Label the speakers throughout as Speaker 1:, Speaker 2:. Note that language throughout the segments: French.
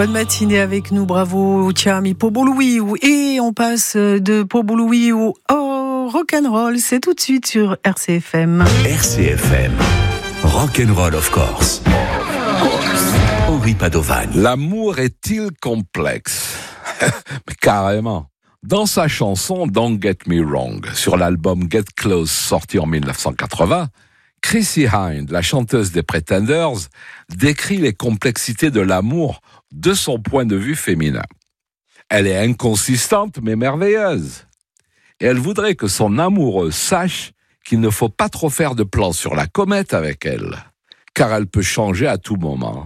Speaker 1: Bonne matinée avec nous, bravo Tiami Poboluiu. Et on passe de Poboluiu au rock'n'roll, c'est tout de suite sur RCFM.
Speaker 2: RCFM, rock'n'roll of course. Henri Padovani.
Speaker 3: L'amour est-il complexe? Carrément. Dans sa chanson Don't Get Me Wrong, sur l'album Get Close sorti en 1980, Chrissie Hynde, la chanteuse des Pretenders, décrit les complexités de l'amour de son point de vue féminin. Elle est inconsistante mais merveilleuse. Et elle voudrait que son amoureux sache qu'il ne faut pas trop faire de plans sur la comète avec elle, car elle peut changer à tout moment.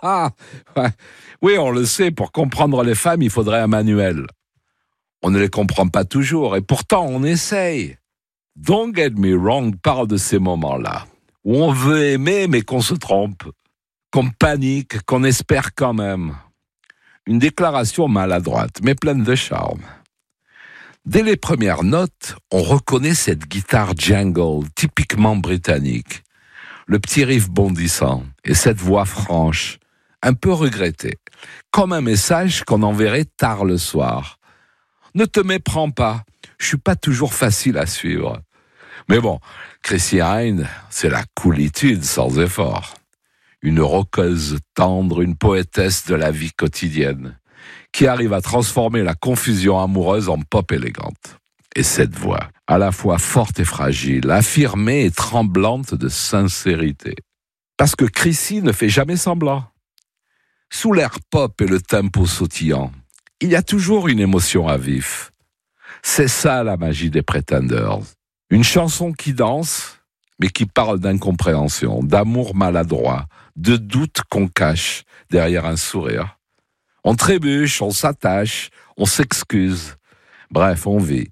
Speaker 3: Oui, on le sait, pour comprendre les femmes, il faudrait un manuel. On ne les comprend pas toujours, et pourtant on essaye. Don't Get Me Wrong parle de ces moments-là, où on veut aimer mais qu'on se trompe, qu'on panique, qu'on espère quand même. Une déclaration maladroite, mais pleine de charme. Dès les premières notes, on reconnaît cette guitare jangle typiquement britannique, le petit riff bondissant et cette voix franche, un peu regrettée, comme un message qu'on enverrait tard le soir. Ne te méprends pas, je suis pas toujours facile à suivre. Mais bon, Chrissie Hynde, c'est la coolitude sans effort. Une rockeuse tendre, une poétesse de la vie quotidienne, qui arrive à transformer la confusion amoureuse en pop élégante. Et cette voix, à la fois forte et fragile, affirmée et tremblante de sincérité. Parce que Chrissie ne fait jamais semblant. Sous l'air pop et le tempo sautillant, il y a toujours une émotion à vif. C'est ça la magie des Pretenders. Une chanson qui danse, mais qui parle d'incompréhension, d'amour maladroit, de doutes qu'on cache derrière un sourire. On trébuche, on s'attache, on s'excuse. Bref, on vit.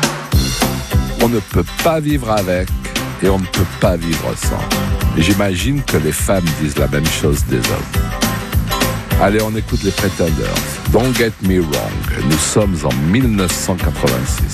Speaker 3: On ne peut pas vivre avec et on ne peut pas vivre sans. Et j'imagine que les femmes disent la même chose des hommes. Allez, on écoute les Pretenders. Don't Get Me Wrong. Nous sommes en 1986.